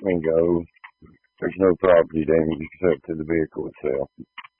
and go. There's no property damage except to the vehicle itself.